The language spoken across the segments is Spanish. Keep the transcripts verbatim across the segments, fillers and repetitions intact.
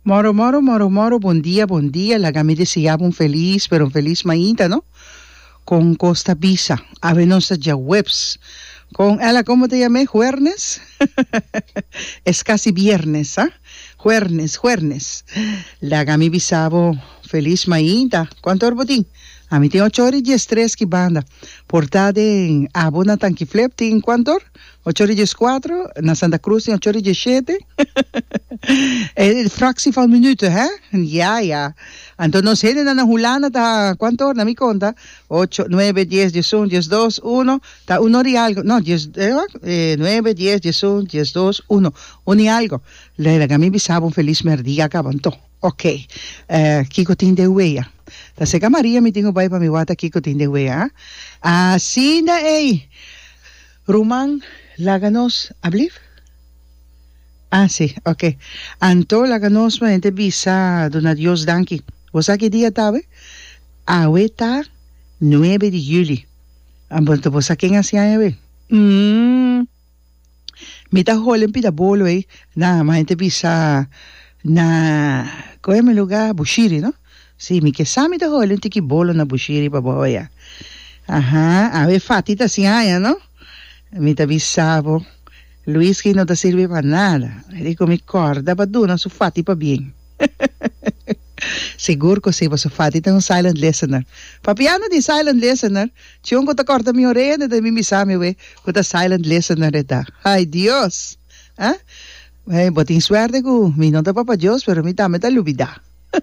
Moro, moro, moro, moro, bom dia, bom dia. La gami deseaba un feliz, pero un feliz mañana, ¿no? Con Costa Visa, a Venosa ya webs. Con ella, ¿cómo te llamé? ¿Juernes? Es casi viernes, ¿ah? ¿eh? Juernes, juernes. La gami bisabo, feliz mañana. ¿Cuánto orbotín? A mí tengo ocho horas y tres que banda. Portada en Abona Tanquiflep, ¿tiene cuánto? Ocho horas y cuatro. Na Santa Cruz tiene ocho horas y siete. Eh, fractie van minuten, hè? Ja, ja. Entonces nos vienen a la Julana, ta, ¿cuánto? Na mi conta. ocho, nueve, diez, diez, uno, diez, dos, uno. Ta uno y algo. No, diez, eh, nueve, diez, diez, uno, diez, dos, uno. Un y algo. Le la gami bisabo un feliz merdiga acabantó. Ok. Eh, Kiko tin de huella. Ta seca María mi tengo para mi guata Kiko tin de huella. Así na, ey. Rumán, laganos, ablif. Ah, sí, ok. Anto la ganosma ente bisa dona Dios danki. ¿Vos a qué día tabe? Ahorita nueve de julio. Ambolto vos a quién hacía nueve. Mm. Mita holen pida bolo eh. Na, ma ente bisa na coeme lugar bushiri, ¿no? Sí, mi que sa mita holen tiki bolo na bushiri baboya. Ajá, a ver fatita si haya, ¿no? Mita bisabo. Luis que no te sirve para nada. E dico mi corda, pa duna su fatti pa bien. Seguro que se você fatti tem um silent listener. Papiano di silent listener. Chungo ta corta mi orelha de mi misami we. Kuta silent listener eta. Ay Dios. ¿Ah? Eh, botin suerte ku mi no ta papa Dios, pero mi tame ta lubida.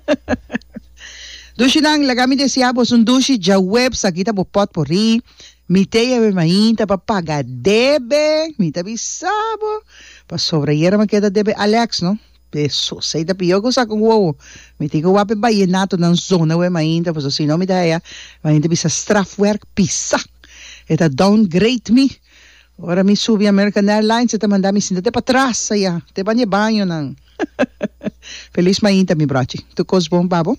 Dushi nang lagami de siabos un dushi ja web sakita po pot porri. Mi teia be mainta pa pagar debe, mi ta bisabo, pa sobrayera me queda debe Alex, no? Peso, sei da piogo sa con uovo. Mi tigo wape bayenato nan zona we mainta, pa so sino mi taia, mainta bisa strafwerk pisa. Eta downgrade mi. Ora mi subi American Airlines, eta manda mi sinta te pa trasa ya, te banye banyo nang. Feliz mainta mi brachi. Tu cos bom babo?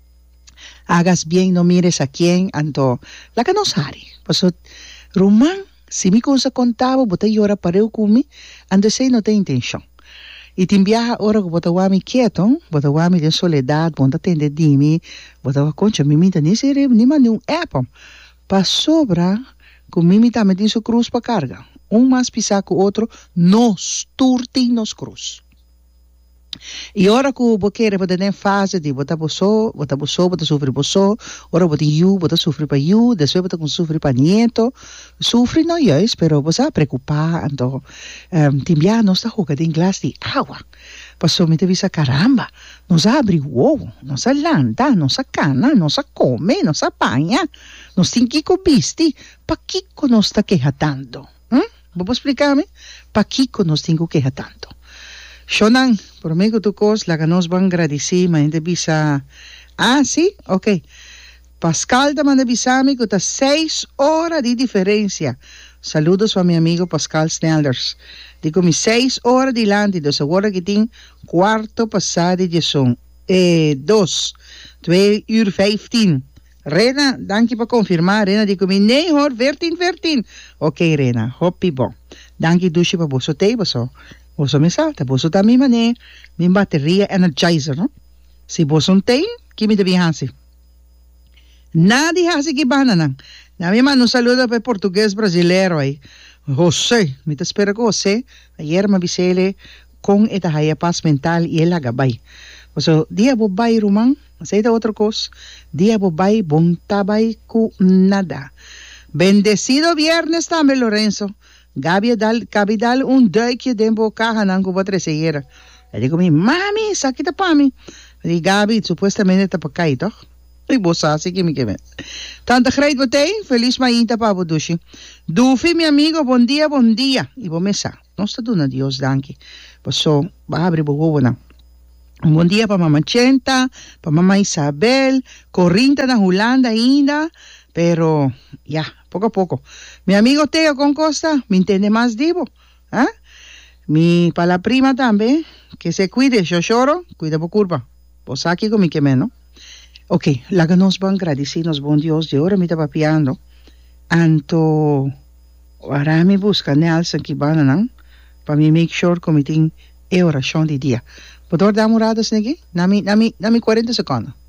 Hagas bien, no mires a quién, anto, la que no sari. Pues, Román, si mi cosa contaba, bota llora para eu comi, ando sei no tem intenção. E te viaja ora que bota wami quieto, bota wami de soledad, bota tende dimi, bota wa concha, mi minta ni sere, ni mani un apple. Pa sobra, com mi minta me su cruz pa carga. Um mais pisar com o outro, nos turti nos cruz. E ora que o boqueira pode ter fase de botar boçô, botar boçô, botar sofrer boçô, ora botar iu, botar sofrer para iu, depois botar com sofrer para nieto, sofrer não é, pero você preocupar, então, um, timbia nós está jogando em glass de água, passou me teve essa caramba, nós abre o ovo, nós landa, nós cana, nós come, nós apanha, nós tem que cobiste, para que nós está quejando? Hum? Vou explicar-me? Para que nós tem que quejar tanto? Shonan, por mí que tu cos, la que nos van agradecer, ma gente bisa. Ah, sí, ok. Pascal te manda bisami que está seis horas de diferencia. Saludos a mi amigo Pascal Snelders. Digo, mi seis horas de delante, de seguro que tiene cuarto pasado de son. Eh, dos, twee uur vijftien. Rena, dank je voor confirmar. Rena, digo, mi nee hoor, veertien, veertien. Ok, Rena, hoppi bon. Dank je douche voor boso te, boso. Boso me salta, boso ta mi mané, mi bateria energizer, no? Si boso un tein, que me debí hansi. Nadie hace que banana. Na mi mano saluda para português brasileiro aí. José, me te espero com José. Ayer me avisele com esta haya paz mental e ela gabay. So, dia bobay rumang, aceita outra coisa. Dia bobay, bon tabay ku nada. Bendecido viernes también, Lorenzo. Gabi dal, Gabi dal un duikje den bocaja nango wat reseguera. Le digo mi, mami, sakita pa mi. Le digo, Gabi, supuestamente está para acá, toch? Ik boos así que me queme. Tanta greit meteen, feliz mañana pa bodushi. Dufi, mi amigo, bon dia, bon dia. Y bo mesa. No está dando Dios, danki. Pues so, va a abrir bogobona. Un buen día para mamá Chenta, para mamá Isabel, Corrinta na Holanda ainda, pero ya, poco a poco. Mi amigo Teo con Costa, me entiende más divo. ¿Ah? Mi para la prima también, que se cuide, yo lloro, cuida por curva. Pues aquí con mi queme, ¿no? Ok, la que nos van a agradecer, nos bon Dios, de ahora me está papiando. Anto, ahora me busca ne alza que van, ¿no? Para mí make sure que me tengo é oração de dia. Por dar damoradas negi, nami, nami, nami cuarenta segundos.